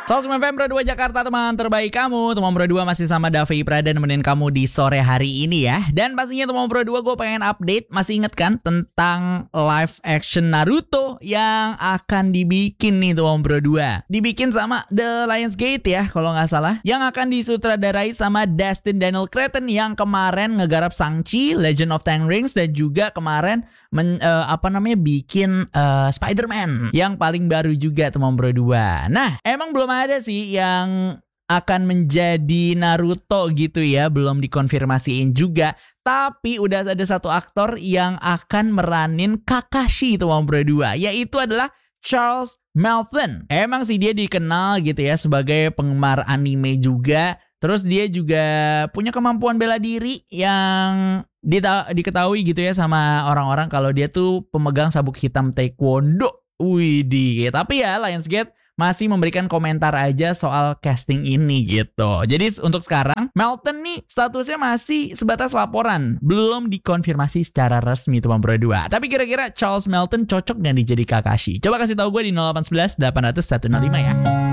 109 FM Pro 2 Jakarta, teman terbaik kamu. Teman Pro 2 masih sama Davi Prada nemenin kamu di sore hari ini ya. Dan pastinya teman Pro 2 gue pengen update. Masih inget kan tentang live action Naruto yang akan dibikin nih teman Pro 2. Dibikin sama The Lionsgate ya kalau nggak salah. Yang akan disutradarai sama Destin Daniel Cretton yang kemarin ngegarap Shang-Chi, Legend of Ten Rings, dan juga kemarin bikin Spider-Man yang paling baru juga teman Pro 2. Nah, emang belum ada sih yang akan menjadi Naruto gitu ya, belum dikonfirmasiin juga. Tapi udah ada satu aktor yang akan meranin Kakashi teman Pro 2, yaitu adalah Charles Melton. Emang sih dia dikenal gitu ya sebagai penggemar anime juga. Terus dia juga punya kemampuan bela diri yang diketahui gitu ya sama orang-orang kalau dia tuh pemegang sabuk hitam taekwondo. Widih, tapi ya Lionsgate masih memberikan komentar aja soal casting ini gitu. Jadi untuk sekarang Melton nih statusnya masih sebatas laporan, belum dikonfirmasi secara resmi teman Pro 2. Tapi kira-kira Charles Melton cocok nggak nih jadi Kakashi? Coba kasih tahu gue di 0811 800 105 ya.